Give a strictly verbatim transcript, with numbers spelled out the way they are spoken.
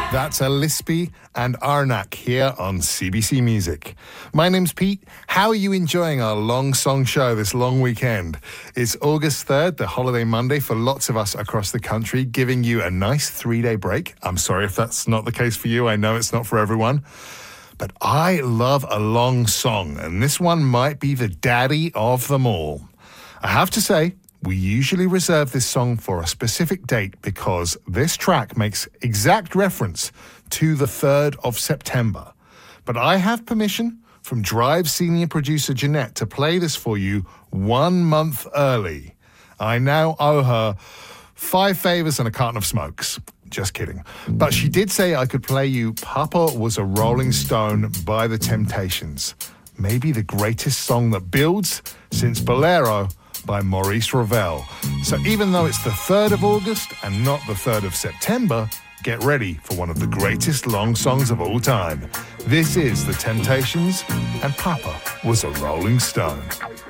That's Alispy and Arnak here on C B C Music. My name's Pete. How are you enjoying our long song show this long weekend? It's August third, the holiday Monday for lots of us across the country, giving you a nice three-day break. I'm sorry if that's not the case for you. I know it's not for everyone. But I love a long song, and this one might be the daddy of them all. I have to say, we usually reserve this song for a specific date because this track makes exact reference to the third of September. But I have permission from Drive senior producer Jeanette to play this for you one month early. I now owe her five favors and a carton of smokes. Just kidding. But she did say I could play you Papa Was a Rolling Stone by The Temptations. Maybe the greatest song that builds since Bolero by Maurice Ravel. So even though it's the third of August and not the third of September, get ready for one of the greatest long songs of all time. This is The Temptations and Papa Was a Rolling Stone.